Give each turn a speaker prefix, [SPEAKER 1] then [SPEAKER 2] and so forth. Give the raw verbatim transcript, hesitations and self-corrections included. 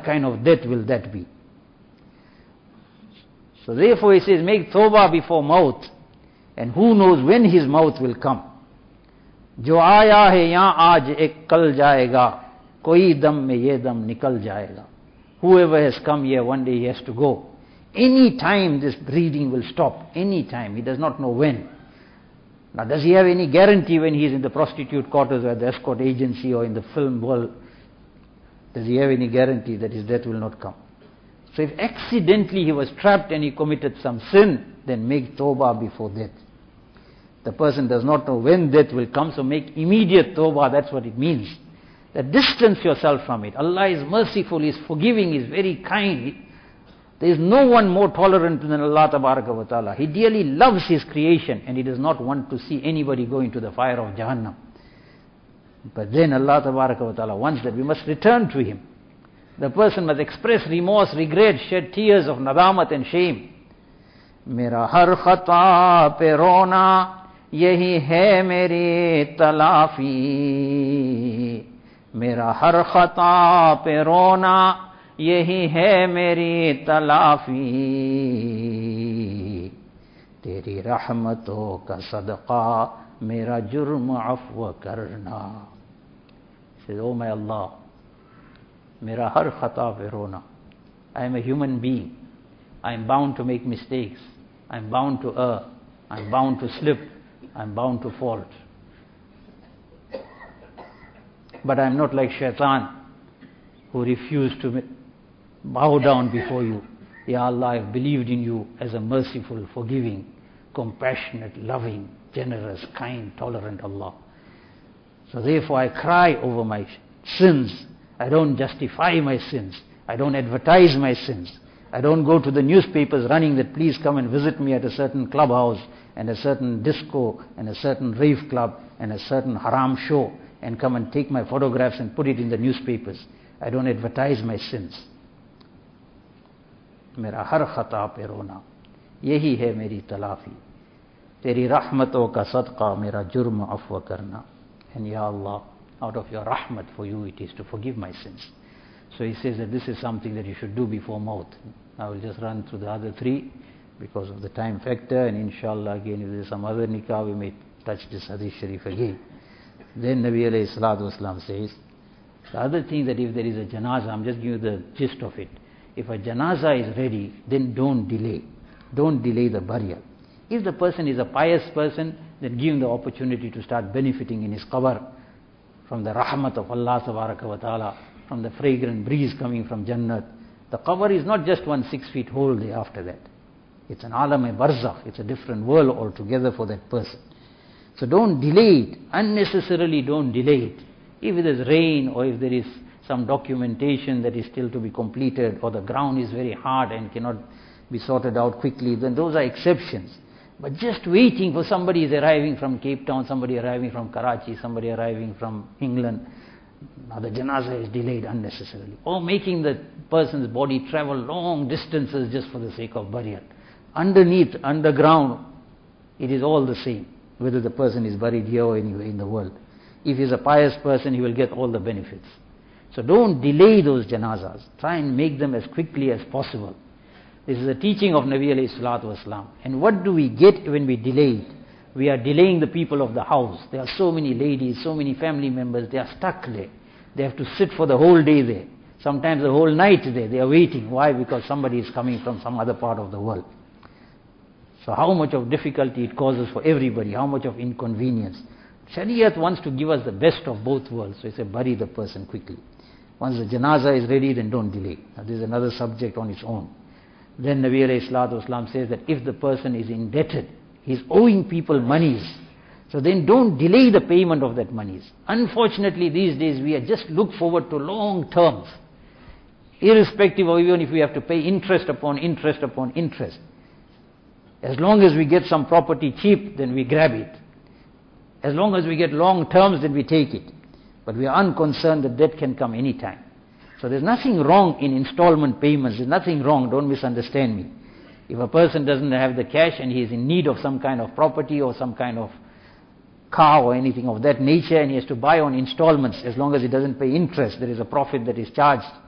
[SPEAKER 1] kind of death will that be? So therefore he says, make tawbah before maut, and who knows when his maut will come. Jo aaya hai yahan aaj ek kal jayega, koi dam mein ye dam nikal jayega. Whoever has come here, one day he has to go. Any time this breathing will stop, any time, he does not know when. Now does he have any guarantee when he is in the prostitute quarters or at the escort agency or in the film world? Does he have any guarantee that his death will not come? So if accidentally he was trapped and he committed some sin, then make tawbah before death. The person does not know when death will come, so make immediate tawbah, that's what it means. That distance yourself from it. Allah is merciful, He is forgiving, He is very kind. There is no one more tolerant than Allah Tabaraka wa Ta'ala. He dearly loves His creation and He does not want to see anybody go into the fire of Jahannam. But then Allah Tabaraka wa Ta'ala wants that we must return to Him. The person must express remorse, regret, shed tears of nadamat and shame. Mera har khata pe rona, yahi hai meri talafi. Mera har khata pe rona, यही है मेरी तलाफी, तेरी रहमतों का सदका मेरा जुर्म अफ़्व करना. Says, oh my Allah, मेरा हर खता पे रोना. I am a human being. I am bound to make mistakes. I am bound to err. I am bound to slip. I am bound to fault. But I am not like Shaitan, who refused to bow down before you. Ya Allah, I have believed in you as a merciful, forgiving, compassionate, loving, generous, kind, tolerant Allah. So therefore I cry over my sins. I don't justify my sins. I don't advertise my sins. I don't go to the newspapers running that please come and visit me at a certain clubhouse and a certain disco and a certain rave club and a certain haram show and come and take my photographs and put it in the newspapers. I don't advertise my sins. मेरा हर खता पे रोना, यही है मेरी तलाफी, तेरी रहमतों का सदका मेरा जुर्म अफ़्व करना. And Ya Allah, out of your rahmat for you it is to forgive my sins. So he says that this is something that you should do before maut. I will just run through the other three because of the time factor, and inshallah again if there is some other nikah we may touch this hadith sharif again. Then Nabi alayhi salatu wasalam says, the other thing that if there is a janazah, I'm just giving you the gist of it. If a janazah is ready, then don't delay. Don't delay the burial. If the person is a pious person, then give him the opportunity to start benefiting in his qabr from the rahmat of Allah Tabaraka wa Ta'ala, from the fragrant breeze coming from Jannat. The qabr is not just one six feet hole there after that. It's an alam-e-barzakh. It's a different world altogether for that person. So don't delay it. Unnecessarily don't delay it. If there is rain or if there is some documentation that is still to be completed or the ground is very hard and cannot be sorted out quickly, then those are exceptions. But just waiting for somebody is arriving from Cape Town, somebody arriving from Karachi, somebody arriving from England, now the janazah is delayed unnecessarily. Or making the person's body travel long distances just for the sake of burial. Underneath, underground, it is all the same, whether the person is buried here or anywhere in the world. If he is a pious person, he will get all the benefits. So don't delay those janazahs. Try and make them as quickly as possible. This is a teaching of Nabi alayhi salatu wasalam. And what do we get when we delay it? We are delaying the people of the house. There are so many ladies, so many family members, they are stuck there. They have to sit for the whole day there. Sometimes the whole night there. They are waiting. Why? Because somebody is coming from some other part of the world. So how much of difficulty it causes for everybody, how much of inconvenience. Shariat wants to give us the best of both worlds. So he said, bury the person quickly. Once the janazah is ready, then don't delay. Now this is another subject on its own. Then Nabi alayhi salatu wasalam says that if the person is indebted, he is owing people monies, so then don't delay the payment of that monies. Unfortunately these days we are just look forward to long terms, irrespective of even if we have to pay interest upon interest upon interest. As long as we get some property cheap, then we grab it. As long as we get long terms, then we take it. But we are unconcerned that debt can come any time. So there's nothing wrong in installment payments. There's nothing wrong, don't misunderstand me. If a person doesn't have the cash and he is in need of some kind of property or some kind of car or anything of that nature and he has to buy on installments, as long as he doesn't pay interest, there is a profit that is charged.